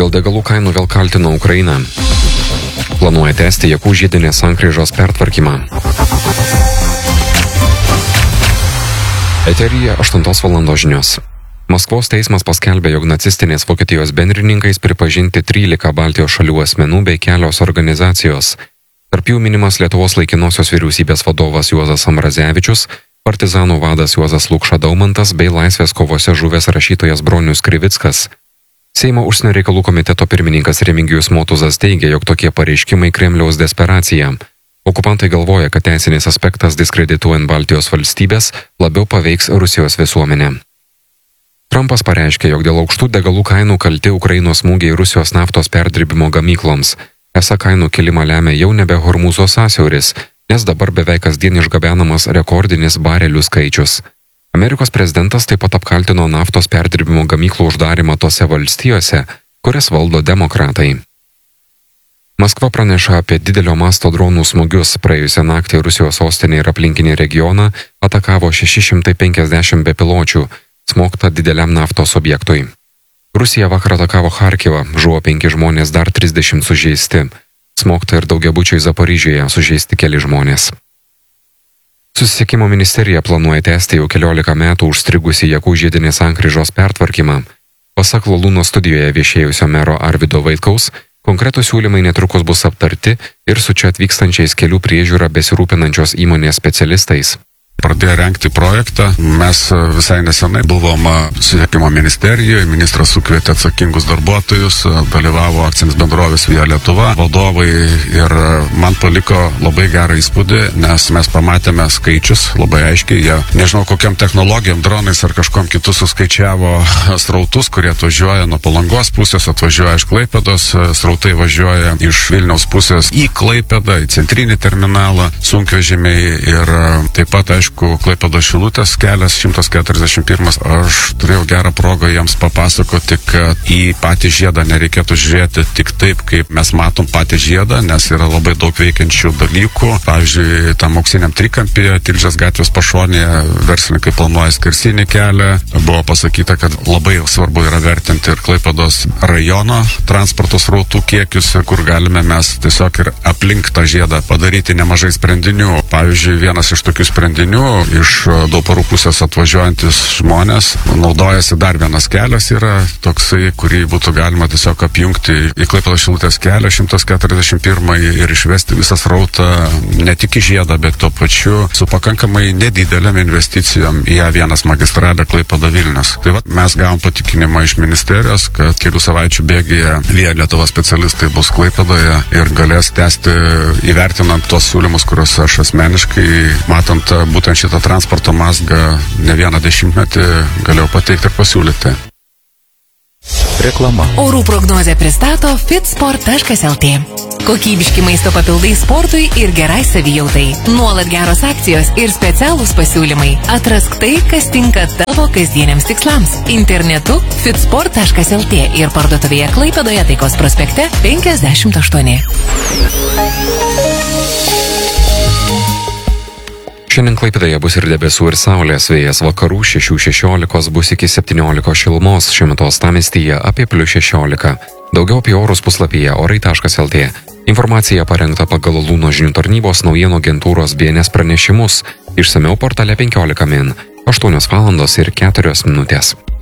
Dėl degalų kainų vėl kaltino Ukrainą. Planuoja tęsti Jakų žiedinės sankryžos pertvarkymą. Eteryje 8 valandos žinios. Maskvos teismas paskelbė, jog nacistinės Vokietijos bendrininkais pripažinti 13 Baltijos šalių asmenų bei kelios organizacijos. Tarp jų minimas Lietuvos laikinosios vyriausybės vadovas Juozas Ambrazevičius, partizanų vadas Juozas Lukša Daumantas bei laisvės kovose žuvęs rašytojas Bronius Krivickas. Seimo užsienio reikalų komiteto pirmininkas Remigijus Motuzas teigia, jog tokie pareiškimai Kremliaus desperacija. Okupantai galvoja, kad teisinis aspektas diskredituojant Baltijos valstybės labiau paveiks Rusijos visuomenę. Trumpas pareiškė, jog dėl aukštų degalų kainų kalti Ukrainos smūgiai Rusijos naftos perdirbimo gamykloms. Esą kainų kilimą lemia jau nebe Hormūzo sąsiauris, nes dabar beveik kasdien išgabenamas rekordinis barelių skaičius. Amerikos prezidentas taip pat apkaltino naftos perdirbimo gamyklų uždarimą tose valstijose, kurias valdo demokratai. Maskva praneša apie didelio masto dronų smūgius. Praėjusią naktį Rusijos sostinė ir aplinkinį regioną atakavo 650 bepiločių, smogta dideliam naftos objektui. Rusija vakar atakavo Charkivą, žuvo 5 žmonės, dar 30 sužeisti. Smogta ir daugiabučiai Zaporižėje, sužeisti keli žmonės. Susisiekimo ministerija planuoja tęsti jau 14 metų užstrigusi Jakų žiedinės sankryžos pertvarkymą. Pasak Lalūno studijoje viešėjusio mero Arvydo Vaitkaus, konkretūs siūlymai netrukus bus aptarti ir su čia atvykstančiais kelių priežiūra besirūpinančios įmonės specialistais. Pradėjo rengti projektą. Mes visai nesenai buvom susisiekimo ministerijoje, ministras sukvietė atsakingus darbuotojus, dalyvavo akcinės bendrovės Via Lietuva vadovai ir man paliko labai gerą įspūdį, nes mes pamatėme skaičius labai aiškiai. Jie, nežinau kokiam technologijom, dronais ar kažkom kitų suskaičiavo srautus, kurie atvažiuoja nuo Palangos pusės, atvažiuoja iš Klaipėdos, srautai važiuoja iš Vilniaus pusės į Klaipėdą, į centrinį terminalą, sunkvežimiai ir taip pat, aišku, Klaipėdos Šilutės kelias 141. Aš turėjau gerą progą jiems papasakoti, kad į patį žiedą nereikėtų žiūrėti tik taip, kaip mes matom patį žiedą, nes yra labai daug veikiančių dalykų. Pavyzdžiui, tam auksiniam trikampyje, Tilžės gatvės pašonėje, verslininkai planuoja skersinį kelią. Buvo pasakyta, kad labai svarbu yra vertinti ir Klaipėdos rajono transporto srautų kiekius, kur galime mes tiesiog ir aplink tą žiedą padaryti nemažai sprendinių. Pavyzdžiui, vienas iš tokių sprendinių iš Dauparų pusės atvažiuojantis žmonės naudojasi dar vienas kelias yra toksai, kurį būtų galima tiesiog apjungti į Klaipėdos Šilutės kelią 141 ir išvesti visą srautą ne tik į žiedą, bet tuo pačiu su pakankamai nedidelėm investicijom į A1 magistralę Klaipėda Vilnius. Tai va, mes gavom patikinimą iš ministerijos, kad kelių savaičių bėgyje Via Lietuva specialistai bus Klaipėdoje ir galės tęsti įvertinant tos siūlymus, kuriuos aš asmeniškai, matant būtent šitą transporto mazgą ne vieną dešimtmetį galėjau pateikti ir pasiūlyti. Reklama. Orų prognozę pristato fitsport.lt. Kokybiški maisto papildai sportui ir gerai savijautai. Nuolat geros akcijos ir specialūs pasiūlymai. Atrask tai, kas tinka tavo kasdieniams tikslams. Internetu fitsport.lt ir parduotuvėje Klaipėdoje Taikos prospekte 58. Šiandien Klaipėdoje bus ir debesų ir saulės, vėjas vakarų 6-16 bus iki 17 šilumos, šiuo metu uostamiestyje apie +16. Daugiau apie orus puslapyje orai.lt. Informacija parengta pagal Lalūno žinių tarnybos naujienų agentūros BNS pranešimus. Išsamiau portale 15 min. 8 valandos ir 4 minutės.